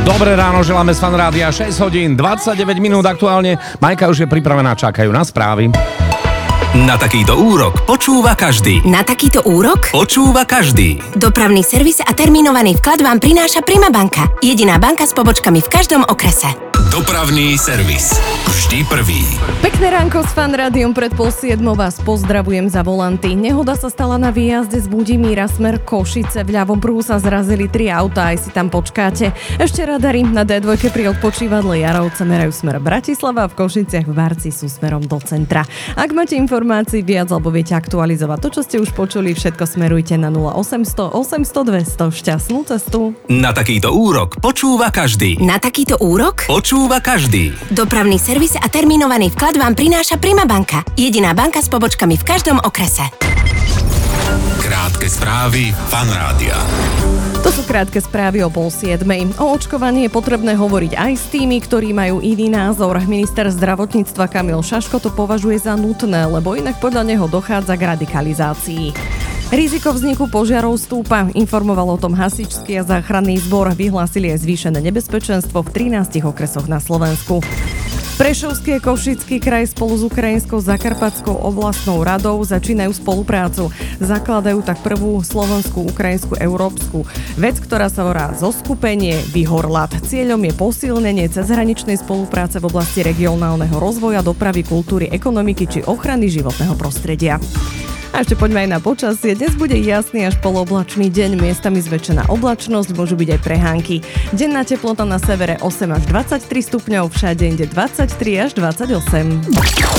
Dobré ráno, želáme z Fan Rádia, 6 hodín, 29 minút aktuálne. Majka už je pripravená, čakajú na správy. Na takýto úrok počúva každý. Na takýto úrok Počúva každý. dopravný servis a termínovaný vklad vám prináša Prima banka. Jediná banka s pobočkami v každom okrese. Dopravný servis. Vždy prvý. Pekné ránko s Fan Rádiom, pred 6:30 vás pozdravujem za volanty. Nehoda sa stala na výjazde z Budimíra smer Košice. V ľavom pruhu sa zrazili 3 autá, aj si tam počkáte. Ešte radary na D2 pri odpočívadle Jarovce merajú smer Bratislava, v Košiciach v Barci sú smerom do centra. Ak máte informácií viac alebo viete aktualizovať to, čo ste už počuli, všetko smerujte na 0800 800 200. Šťastnú cestu. Na takýto úrok počúva každý. Na takýto úrok Počúva každý. dopravný servis a termínovaný vklad vám prináša Prima banka. Jediná banka s pobočkami v každom okrese. Krátke správy Fan Rádia. To sú krátke správy o 6:30. O očkovaní je potrebné hovoriť aj s tými, ktorí majú iný názor. Minister zdravotníctva Kamil Šaško to považuje za nutné, lebo inak podľa neho dochádza k radikalizácii. Riziko vzniku požiarov stúpa, informoval o tom hasičský a záchranný zbor, vyhlásili aj zvýšené nebezpečenstvo v 13 okresoch na Slovensku. Prešovský a Košický kraj spolu s Ukrajinskou Zakarpatskou oblastnou radou začínajú spoluprácu. Zakladajú tak prvú slovenskú, ukrajinskú, európsku vec, ktorá sa volá Zoskupenie Vyhorlat. Cieľom je posilnenie cezhraničnej spolupráce v oblasti regionálneho rozvoja, dopravy, kultúry, ekonomiky či ochrany životného prostredia. A ešte poďme aj na počasie. Dnes bude jasný až polooblačný deň, miestami zväčšená oblačnosť, môžu byť aj prehánky. Denná teplota na severe 8 až 23 stupňov, všade inde 23 až 28.